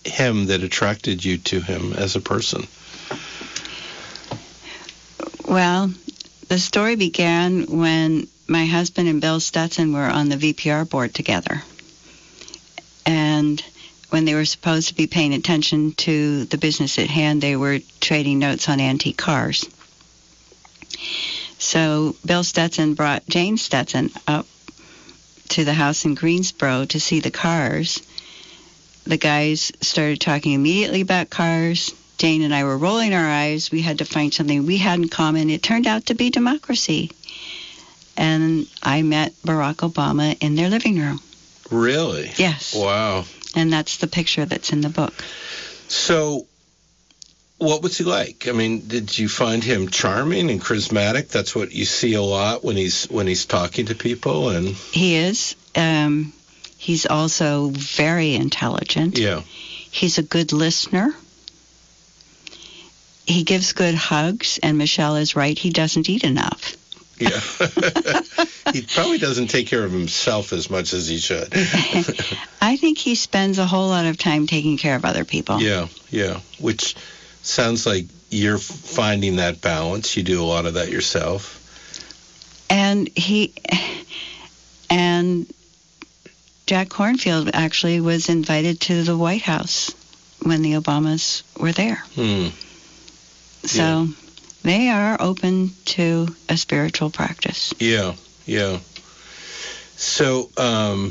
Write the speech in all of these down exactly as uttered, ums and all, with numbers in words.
him that attracted you to him as a person? Well, the story began when my husband and Bill Stetson were on the V P R board together. And when they were supposed to be paying attention to the business at hand, they were trading notes on antique cars. So Bill Stetson brought Jane Stetson up to the house in Greensboro to see the cars. The guys started talking immediately about cars. Jane and I were rolling our eyes. We had to find something we had in common. It turned out to be democracy. And I met Barack Obama in their living room. Really? Yes. Wow. And that's the picture that's in the book. So, what was he like? I mean, did you find him charming and charismatic? That's what you see a lot when he's when he's talking to people. And he is. Um, he's also very intelligent. Yeah. He's a good listener. He gives good hugs, and Michelle is right. He doesn't eat enough. Yeah. He probably doesn't take care of himself as much as he should. I think he spends a whole lot of time taking care of other people. Yeah, yeah. Which sounds like you're finding that balance. You do a lot of that yourself. And he and Jack Kornfield actually was invited to the White House when the Obamas were there. Hmm. So yeah. They are open to a spiritual practice. Yeah, yeah. So um,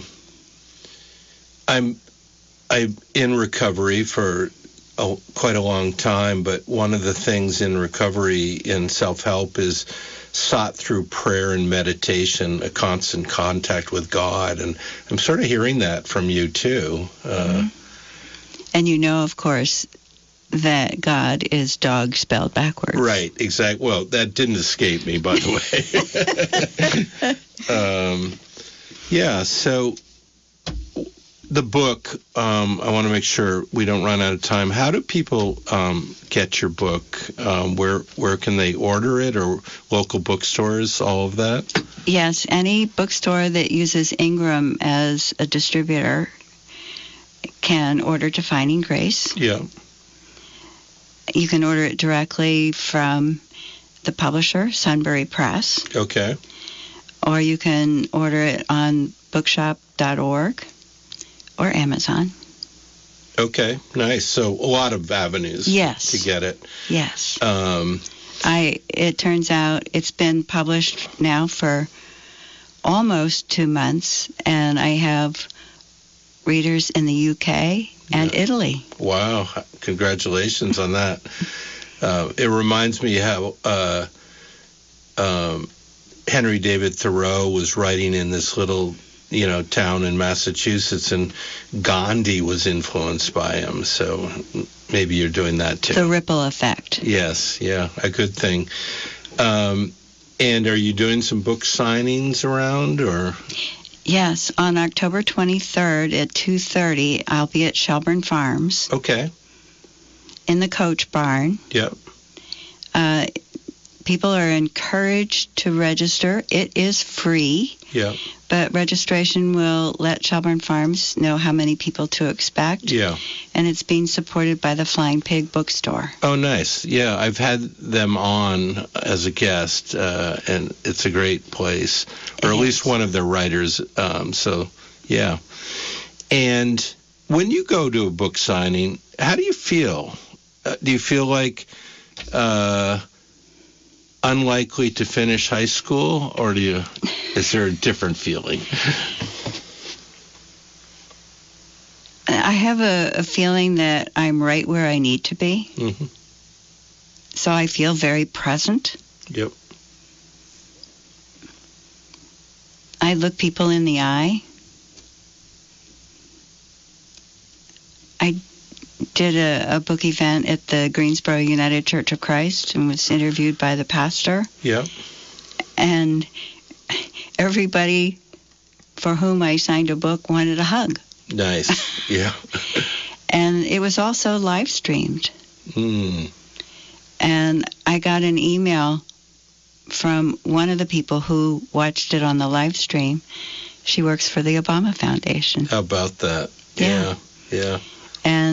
I'm I'm in recovery for a, quite a long time, but one of the things in recovery in self-help is sought through prayer and meditation, a constant contact with God, and I'm sort of hearing that from you too. Uh, mm-hmm. And you know, of course, that God is dog spelled backwards. Right, exactly. Well, that didn't escape me, by the way. um, yeah, so the book, um, I want to make sure we don't run out of time. How do people um, get your book? Um, where where can they order it, or local bookstores, all of that? Yes, any bookstore that uses Ingram as a distributor can order Defining Grace. Yeah. You can order it directly from the publisher, Sunbury Press. Okay. Or you can order it on bookshop dot org or Amazon. Okay, nice. So a lot of avenues yes. to get it. Yes. Um, I. It turns out it's been published now for almost two months, and I have readers in the U K and yeah. Italy. Wow. Congratulations on that. Uh, it reminds me how uh, um, Henry David Thoreau was writing in this little, you know, town in Massachusetts, and Gandhi was influenced by him. So maybe you're doing that too. The ripple effect. Yes. Yeah. A good thing. Um, and are you doing some book signings around, or? Yes, on October twenty-third at two thirty, I'll be at Shelburne Farms. Okay. In the Coach Barn. Yep. Uh, people are encouraged to register. It is free. Yeah. But registration will let Shelburne Farms know how many people to expect. Yeah. And it's being supported by the Flying Pig Bookstore. Oh, nice. Yeah, I've had them on as a guest, uh, and it's a great place, or at It least is. one of their writers. Um, so, yeah. And when you go to a book signing, how do you feel? Uh, do you feel like uh, unlikely to finish high school, or do you? Is there a different feeling? I have a, a feeling that I'm right where I need to be. Mm-hmm. So I feel very present. Yep. I look people in the eye. I did a, a book event at the Greensboro United Church of Christ and was interviewed by the pastor. Yeah. And everybody for whom I signed a book wanted a hug. Nice. Yeah. And it was also live streamed. Mm. And I got an email from one of the people who watched it on the live stream. She works for the Obama Foundation. How about that? Yeah. Yeah. Yeah. And